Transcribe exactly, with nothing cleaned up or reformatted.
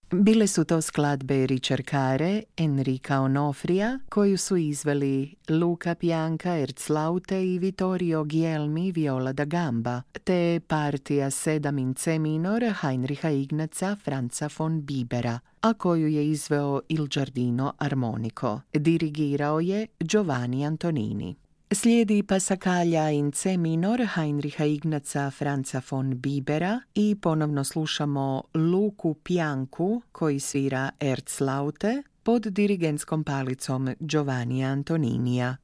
Bile su to skladbe Ricercare, Enrica Onofrija, koju su izveli Luca Pianka, Erzlaute i Vittorio Guglielmi viola da gamba, te partija sedam in C minor Heinricha Ignaca Franza von Bibera, a koju je izveo Il Giardino Armonico. Dirigirao je Giovanni Antonini. Slijedi Passacaglia in C minor Heinricha Ignaca Franza von Bibera i ponovno slušamo Luku Pianku koji svira Erzlaute pod dirigentskom palicom Giovanni Antoninija.